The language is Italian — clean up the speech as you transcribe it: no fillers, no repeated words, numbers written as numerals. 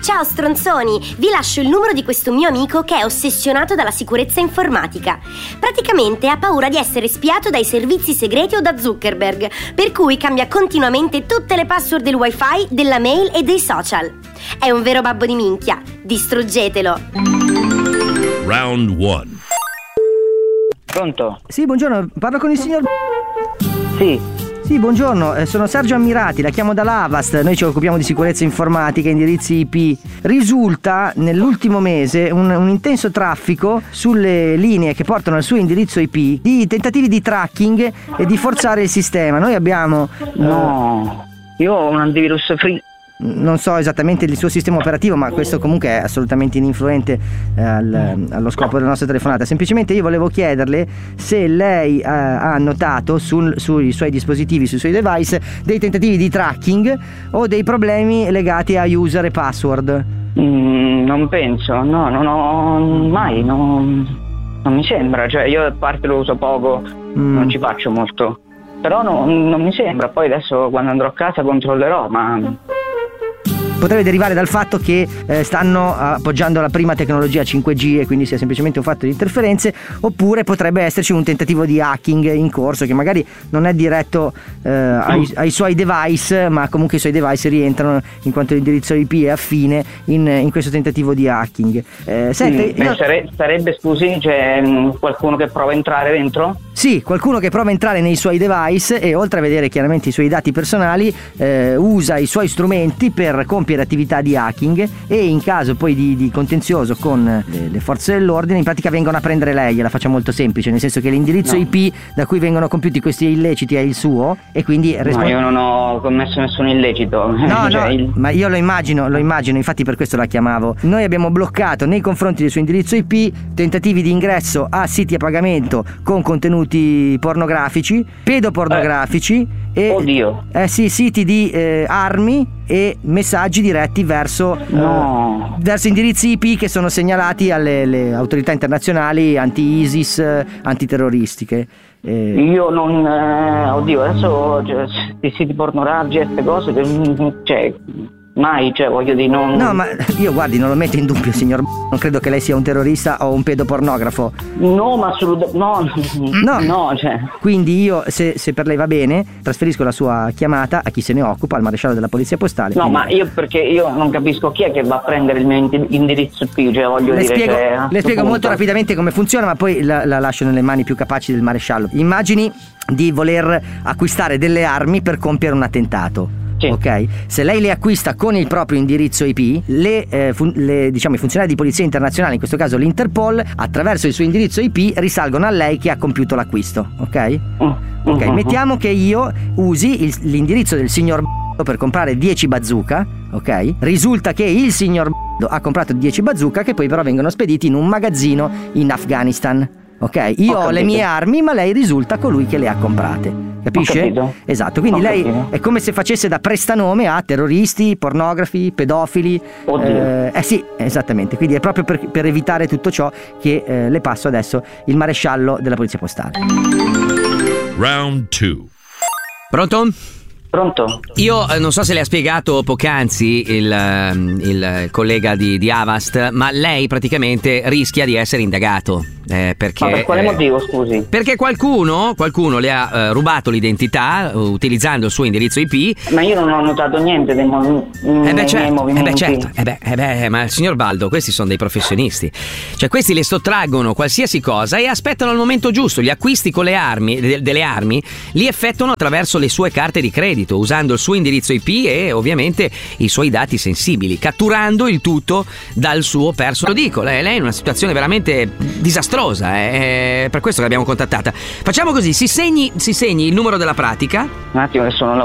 Ciao stronzoni, vi lascio il numero di questo mio amico che è ossessionato dalla sicurezza informatica. Praticamente ha paura di essere spiato dai servizi segreti o da Zuckerberg, per cui cambia continuamente tutte le password del wifi, della mail e dei social. È un vero babbo di minchia, distruggetelo. Round 1. Pronto? Sì, buongiorno, parlo con il signor... Sì, buongiorno, sono Sergio Ammirati, la chiamo dall'Avast, noi ci occupiamo di sicurezza informatica, indirizzi IP. Risulta nell'ultimo mese un intenso traffico sulle linee che portano al suo indirizzo IP di tentativi di tracking e di forzare il sistema. Noi abbiamo... No, io ho un antivirus free. Non so esattamente il suo sistema operativo, ma questo comunque è assolutamente ininfluente allo scopo della nostra telefonata. Semplicemente io volevo chiederle se lei ha notato sui suoi dispositivi, sui suoi device, dei tentativi di tracking o dei problemi legati a user e password. Non penso, no, non ho mai, non mi sembra, cioè io a parte lo uso poco, non ci faccio molto, però non mi sembra. Poi adesso quando andrò a casa controllerò, ma... Potrebbe derivare dal fatto che stanno appoggiando la prima tecnologia 5G e quindi sia semplicemente un fatto di interferenze, oppure potrebbe esserci un tentativo di hacking in corso che magari non è diretto ai suoi device, ma comunque i suoi device rientrano in quanto l'indirizzo IP è affine in questo tentativo di hacking. Sarebbe, scusi, c'è qualcuno che prova a entrare dentro? Sì, qualcuno che prova a entrare nei suoi device e oltre a vedere chiaramente i suoi dati personali usa i suoi strumenti per compiere attività di hacking e in caso poi di contenzioso con le forze dell'ordine in pratica vengono a prendere lei. La faccia molto semplice, nel senso che l'indirizzo IP da cui vengono compiuti questi illeciti è il suo e quindi no, io non ho commesso nessun illecito. No, ma io lo immagino, infatti per questo la chiamavo. Noi abbiamo bloccato nei confronti del suo indirizzo IP tentativi di ingresso a siti a pagamento con contenuti pornografici, pedopornografici e sì, siti di armi e messaggi diretti verso indirizzi IP che sono segnalati alle autorità internazionali anti-ISIS, antiterroristiche. Io non adesso i siti pornografici e queste cose, mai, voglio dire, non... No, ma io guardi, non lo metto in dubbio, signor. Non credo che lei sia un terrorista o un pedopornografo. No, ma assolutamente no. Quindi io, se per lei va bene, trasferisco la sua chiamata a chi se ne occupa, al maresciallo della polizia postale. No, ma perché io non capisco chi è che va a prendere il mio indirizzo IP, Le spiego molto rapidamente come funziona, ma poi la lascio nelle mani più capaci del maresciallo. Immagini di voler acquistare delle armi per compiere un attentato. Sì. Ok, se lei le acquista con il proprio indirizzo IP, i funzionari di polizia internazionale, in questo caso l'Interpol, attraverso il suo indirizzo IP risalgono a lei che ha compiuto l'acquisto. Ok? Ok, mettiamo che io usi l'indirizzo del signor per comprare 10 bazooka. Ok? Risulta che il signor ha comprato 10 bazooka che poi però vengono spediti in un magazzino in Afghanistan. Ok, io ho le mie armi, ma lei risulta colui che le ha comprate. Capisce? Esatto, quindi lei è come se facesse da prestanome a terroristi, pornografi, pedofili. Sì, esattamente. Quindi è proprio per evitare tutto ciò che le passo adesso il maresciallo della polizia postale. Round 2. Pronto? Pronto? Io non so se le ha spiegato poc'anzi il collega di Avast, ma lei praticamente rischia di essere indagato. Perché, ma per quale motivo, scusi? Perché qualcuno le ha rubato l'identità utilizzando il suo indirizzo IP. Ma io non ho notato niente nei miei movimenti. Ma il signor Baldo, questi sono dei professionisti. Cioè questi le sottraggono qualsiasi cosa e aspettano il momento giusto. Gli acquisti con le armi, delle armi, li effettuano attraverso le sue carte di credito, usando il suo indirizzo IP e ovviamente i suoi dati sensibili, catturando il tutto dal suo personal. Lo dico, lei è in una situazione veramente disastrosa. È per questo che l'abbiamo contattata. Facciamo così, si segni il numero della pratica. Un attimo che sono